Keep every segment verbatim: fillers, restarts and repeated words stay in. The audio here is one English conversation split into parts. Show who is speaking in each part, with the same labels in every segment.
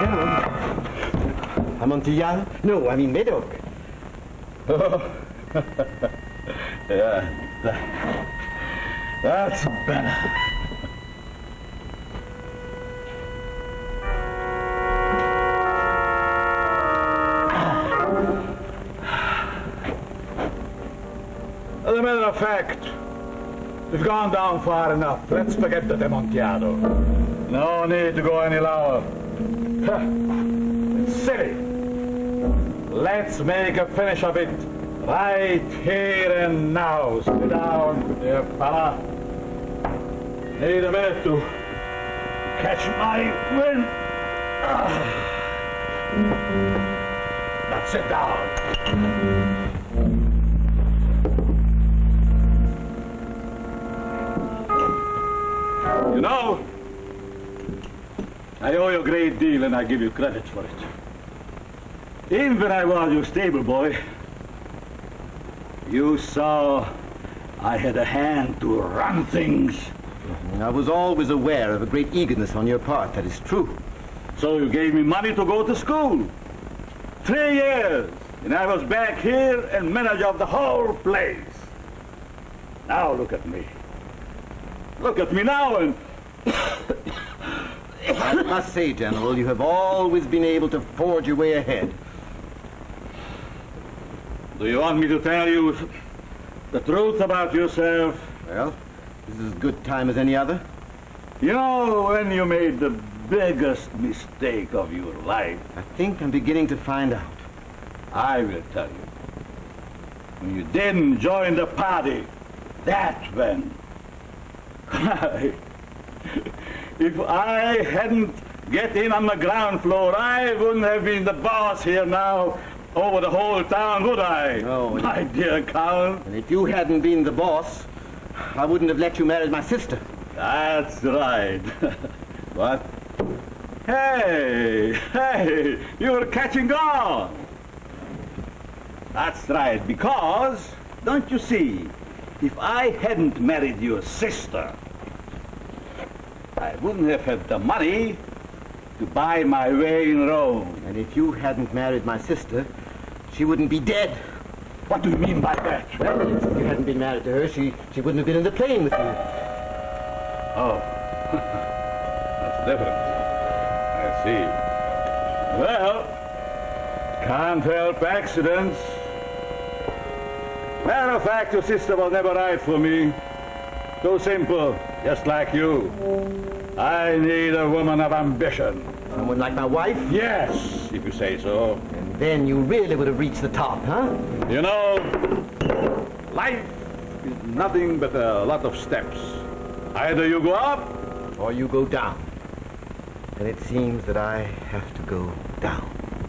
Speaker 1: General. Amontillado? No, I mean Medoc.
Speaker 2: Oh. Yeah, that, that's better. As a matter of fact, we've gone down far enough. Let's forget the Amontillado. No need to go any lower. It's silly. Let's make a finish of it right here and now. Sit down, dear fella. Need a minute to catch my wind. Now sit down. You know, I owe you a great deal and I give you credit for it. Even when I was your stable boy, you saw I had a hand to run things.
Speaker 1: I was always aware of a great eagerness on your part, that is true.
Speaker 2: So you gave me money to go to school. Three years, and I was back here and manager of the whole place. Now look at me. Look at me now and...
Speaker 1: I must say, General, you have always been able to forge your way ahead.
Speaker 2: Do you want me to tell you the truth about yourself?
Speaker 1: Well, this is as good time as any other.
Speaker 2: You know, when you made the biggest mistake of your life...
Speaker 1: I think I'm beginning to find out.
Speaker 2: I will tell you. When you didn't join the party, that's when... If I hadn't get in on the ground floor, I wouldn't have been the boss here now over the whole town, would I?
Speaker 1: No.
Speaker 2: My dear Count.
Speaker 1: And if you hadn't been the boss, I wouldn't have let you marry my sister.
Speaker 2: That's right. What? Hey, hey, you're catching on. That's right, because, don't you see, if I hadn't married your sister, I wouldn't have had the money to buy my way in Rome.
Speaker 1: And if you hadn't married my sister, she wouldn't be dead.
Speaker 2: What do you mean by that?
Speaker 1: Well, if you hadn't been married to her, she, she wouldn't have been in the plane with you.
Speaker 2: Oh, that's different. I see. Well, can't help accidents. Matter of fact, your sister was never right for me. Too simple, just like you. I need a woman of ambition.
Speaker 1: Someone like my wife?
Speaker 2: Yes, if you say so.
Speaker 1: And then you really would have reached the top, huh?
Speaker 2: You know, life is nothing but a lot of steps. Either you go up,
Speaker 1: or you go down. And it seems that I have to go down.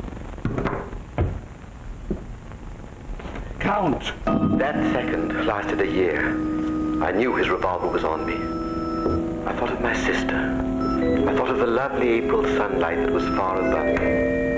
Speaker 2: Count.
Speaker 3: That second lasted a year. I knew his revolver was on me. I thought of my sister. I thought of the lovely April sunlight that was far above me.